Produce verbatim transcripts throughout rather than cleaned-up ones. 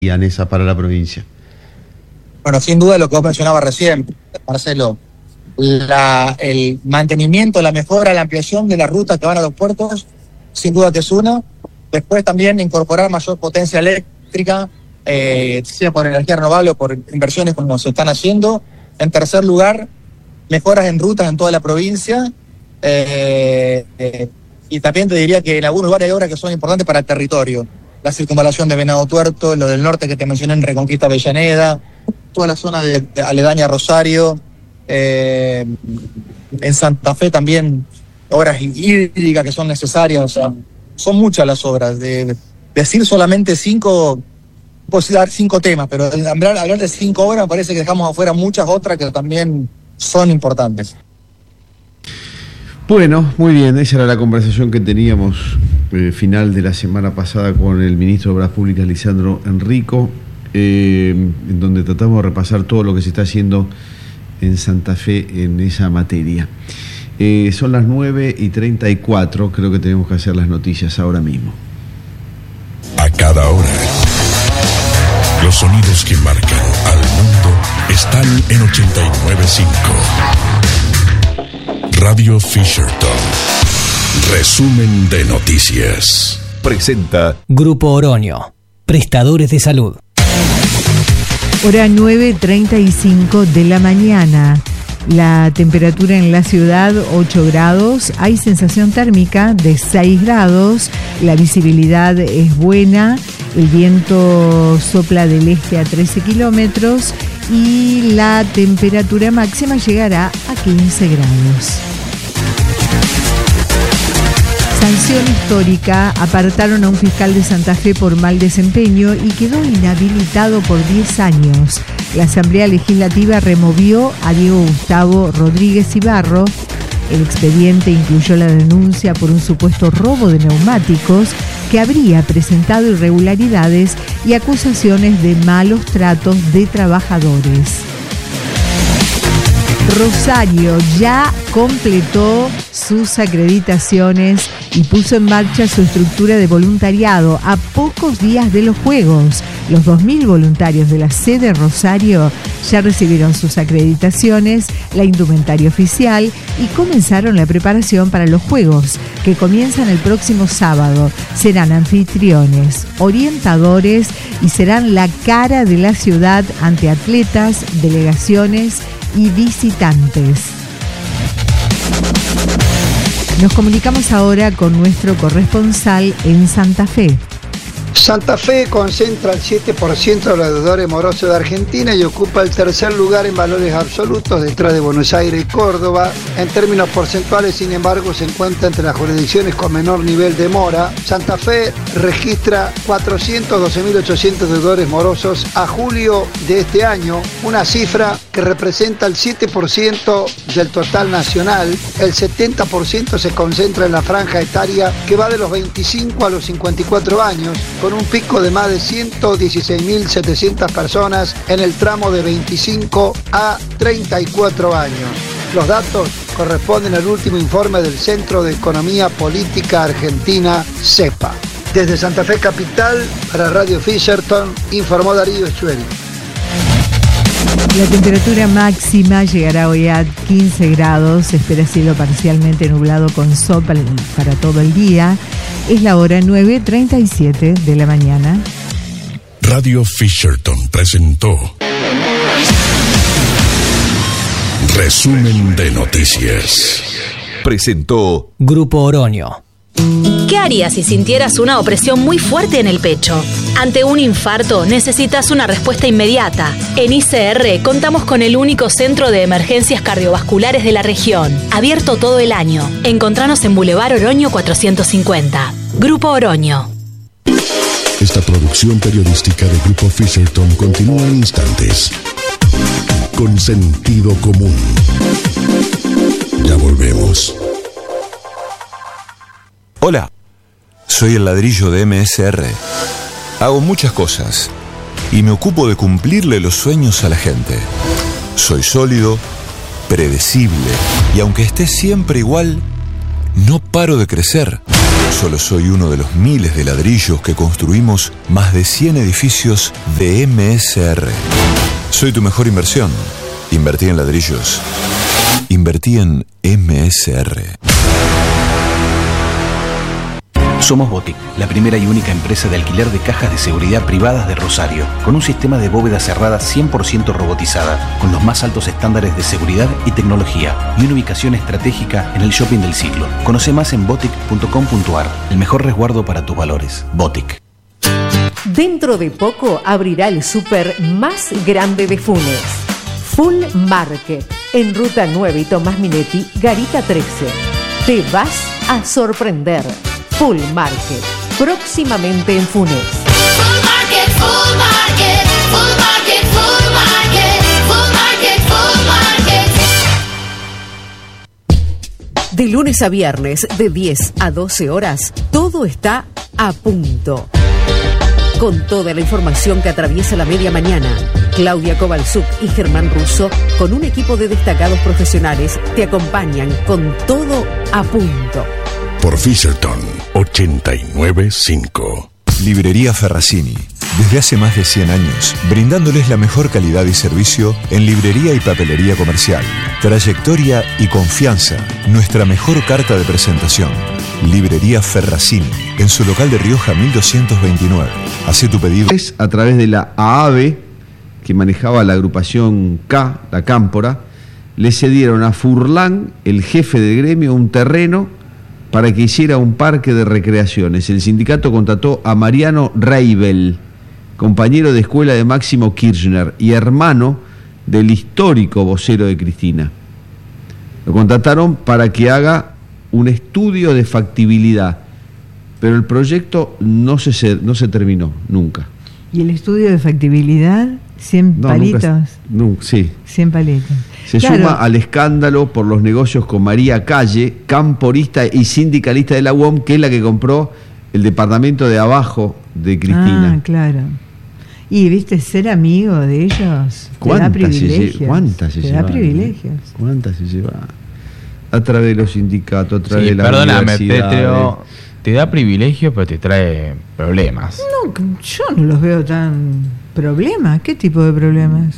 esa para la provincia? Bueno, sin duda lo que vos mencionabas recién, Marcelo, la, el mantenimiento, la mejora, la ampliación de la ruta que van a los puertos, sin duda que es uno. Después también incorporar mayor potencia eléctrica, eh, sea por energía renovable o por inversiones como se están haciendo. En tercer lugar, mejoras en rutas en toda la provincia. Eh, eh, y también te diría que en algunos lugares hay obras que son importantes para el territorio. La circunvalación de Venado Tuerto, lo del norte que te mencioné en Reconquista Avellaneda, toda la zona de, de aledaña a Rosario, eh, en Santa Fe también obras hídricas que son necesarias, o sea, son muchas las obras. De, de decir solamente cinco, puedo dar cinco temas, pero hablar, hablar de cinco obras me parece que dejamos afuera muchas otras que también son importantes. Bueno, muy bien, esa era la conversación que teníamos eh, final de la semana pasada con el ministro de Obras Públicas, Lisandro Enrico, eh, en donde tratamos de repasar todo lo que se está haciendo en Santa Fe en esa materia. Eh, son las nueve y treinta y cuatro, creo que tenemos que hacer las noticias ahora mismo. A cada hora, los sonidos que marcan al mundo están en ochenta y nueve punto cinco. Radio Fisherton. Resumen de noticias. Presenta Grupo Oroño, prestadores de salud. Hora nueve treinta y cinco de la mañana. La temperatura en la ciudad ocho grados, hay sensación térmica de seis grados, la visibilidad es buena, el viento sopla del este a trece kilómetros y la temperatura máxima llegará a quince grados. Sanción histórica: apartaron a un fiscal de Santa Fe por mal desempeño y quedó inhabilitado por diez años. La Asamblea Legislativa removió a Diego Gustavo Rodríguez Ibarro. El expediente incluyó la denuncia por un supuesto robo de neumáticos, que habría presentado irregularidades y acusaciones de malos tratos de trabajadores. Rosario ya completó sus acreditaciones y puso en marcha su estructura de voluntariado a pocos días de los Juegos. Los dos mil voluntarios de la sede Rosario ya recibieron sus acreditaciones, la indumentaria oficial y comenzaron la preparación para los Juegos, que comienzan el próximo sábado. Serán anfitriones, orientadores y serán la cara de la ciudad ante atletas, delegaciones y visitantes. Nos comunicamos ahora con nuestro corresponsal en Santa Fe. Santa Fe concentra el siete por ciento de los deudores morosos de Argentina y ocupa el tercer lugar en valores absolutos detrás de Buenos Aires y Córdoba. En términos porcentuales, sin embargo, se encuentra entre las jurisdicciones con menor nivel de mora. Santa Fe registra cuatrocientos doce mil ochocientos deudores morosos a julio de este año, una cifra que representa el siete por ciento del total nacional. El setenta por ciento se concentra en la franja etaria que va de los veinticinco a los cincuenta y cuatro años, con un pico de más de ciento dieciséis mil setecientas personas en el tramo de veinticinco a treinta y cuatro años. Los datos corresponden al último informe del Centro de Economía Política Argentina, CEPA. Desde Santa Fe Capital, para Radio Fisherton, informó Darío Echueli. La temperatura máxima llegará hoy a quince grados, se espera cielo parcialmente nublado con sol para todo el día. Es la hora nueve treinta y siete de la mañana. Radio Fisherton presentó Resumen de noticias. Presentó Grupo Oroño. ¿Qué harías si sintieras una opresión muy fuerte en el pecho? Ante un infarto necesitas una respuesta inmediata. En I C R contamos con el único centro de emergencias cardiovasculares de la región, abierto todo el año. Encontranos en Boulevard Oroño cuatrocientos cincuenta. Grupo Oroño. Esta producción periodística de Grupo Fisherton continúa en instantes. Con sentido común. Ya volvemos. Hola, soy el ladrillo de M S R. Hago muchas cosas y me ocupo de cumplirle los sueños a la gente. Soy sólido, predecible y aunque esté siempre igual, no paro de crecer. Solo soy uno de los miles de ladrillos que construimos más de cien edificios de M S R. Soy tu mejor inversión. Invertí en ladrillos. Invertí en M S R. Somos Botic, la primera y única empresa de alquiler de cajas de seguridad privadas de Rosario, con un sistema de bóveda cerrada cien por ciento robotizada, con los más altos estándares de seguridad y tecnología, y una ubicación estratégica en el shopping del siglo. Conoce más en botic punto com punto a r, el mejor resguardo para tus valores. Botic. Dentro de poco abrirá el súper más grande de Funes, Full Market, en Ruta nueve y Tomás Minetti, Garita trece. Te vas a sorprender. Full Market, próximamente en Funes. Full Market, Full Market, Full Market, Full Market, Full Market, Full Market. De lunes a viernes, de diez a doce horas, todo está a punto. Con toda la información que atraviesa la media mañana, Claudia Kovalchuk y Germán Russo, con un equipo de destacados profesionales, te acompañan con todo a punto. Por Fisherton, ochenta y nueve punto cinco. Librería Ferracini. Desde hace más de cien años, brindándoles la mejor calidad y servicio en librería y papelería comercial. Trayectoria y confianza. Nuestra mejor carta de presentación. Librería Ferracini. En su local de Rioja mil doscientos veintinueve. Hace tu pedido. Es a través de la A A B E, que manejaba la agrupación K, la Cámpora, le cedieron a Furlán, el jefe del gremio, un terreno para que hiciera un parque de recreaciones. El sindicato contrató a Mariano Reibel, compañero de escuela de Máximo Kirchner y hermano del histórico vocero de Cristina. Lo contrataron para que haga un estudio de factibilidad, pero el proyecto no se, no se terminó nunca. ¿Y el estudio de factibilidad? cien no, palitos. Nunca, nunca, sí. cien palitos. Se claro. suma al escándalo por los negocios con María Calle, camporista y sindicalista de la U O M, que es la que compró el departamento de abajo de Cristina. Ah, claro. Y viste, ser amigo de ellos te da privilegios. Se, ¿Cuántas se te llevan? da privilegios. ¿Cuántas se llevan? A través de los sindicatos, a través sí, de la perdóname, universidad. Petro, te da privilegios, pero te trae problemas. No, yo no los veo tan problemas. ¿Qué tipo de problemas?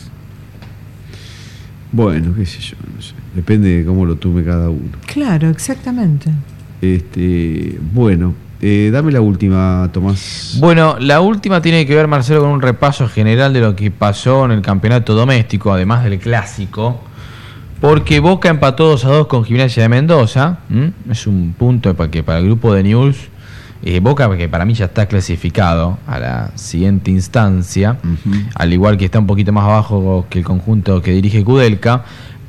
Bueno, qué sé yo, no sé. Depende de cómo lo tome cada uno. Claro, exactamente. Este, bueno, eh, dame la última, Tomás. Bueno, la última tiene que ver, Marcelo, con un repaso general de lo que pasó en el campeonato doméstico, además del clásico. Porque Boca empató dos a dos con Gimnasia de Mendoza. ¿Mm? Es un punto para que para el grupo de News. Eh, Boca, que para mí ya está clasificado a la siguiente instancia, uh-huh. al igual que está un poquito más abajo que el conjunto que dirige Kudelka.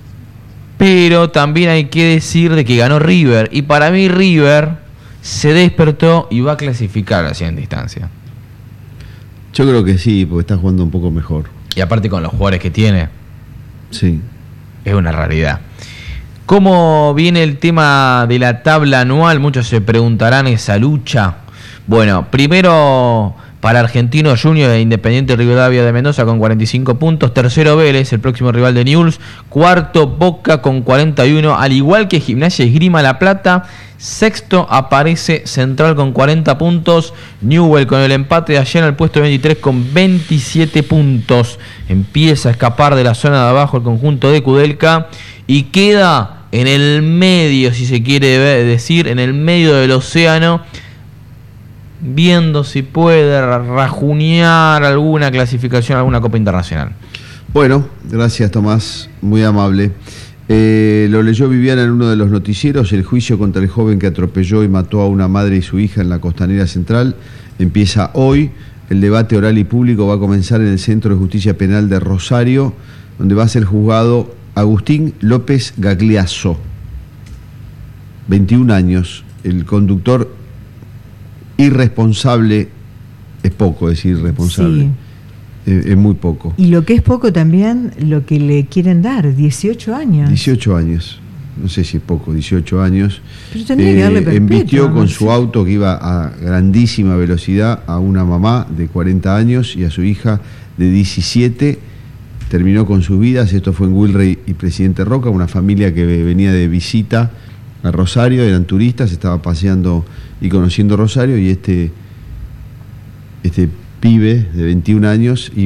Pero también hay que decir de que ganó River. Y para mí River se despertó y va a clasificar a la siguiente instancia. Yo creo que sí, porque está jugando un poco mejor. Y aparte con los jugadores que tiene. Sí. Es una realidad. ¿Cómo viene el tema de la tabla anual? Muchos se preguntarán esa lucha. Bueno, primero para Argentino Junior e Independiente Rivadavia de Mendoza con cuarenta y cinco puntos. Tercero Vélez, el próximo rival de Newell's. Cuarto Boca con cuarenta y uno, al igual que Gimnasia y Esgrima La Plata. Sexto aparece Central con cuarenta puntos. Newell con el empate de ayer en el puesto veintitrés con veintisiete puntos. Empieza a escapar de la zona de abajo el conjunto de Kudelka y queda en el medio, si se quiere decir, en el medio del océano, viendo si puede rajunear alguna clasificación, alguna Copa Internacional. Bueno, gracias Tomás, muy amable. Eh, lo leyó Viviana en uno de los noticieros. El juicio contra el joven que atropelló y mató a una madre y su hija en la Costanera Central empieza hoy. El debate oral y público va a comenzar en el Centro de Justicia Penal de Rosario, donde va a ser juzgado Agustín López Gagliasso, veintiún años. El conductor irresponsable, es poco decir irresponsable. Sí. Es, es muy poco. Y lo que es poco también, lo que le quieren dar, dieciocho años. dieciocho años, no sé si es poco, dieciocho años. Pero tendría eh, que darle perpetua, embistió con no su sé. auto que iba a grandísima velocidad a una mamá de cuarenta años y a su hija de diecisiete. Terminó con sus vidas. Esto fue en Wilrey y Presidente Roca, una familia que venía de visita a Rosario, eran turistas, estaba paseando y conociendo Rosario, y este, este pibe de veintiún años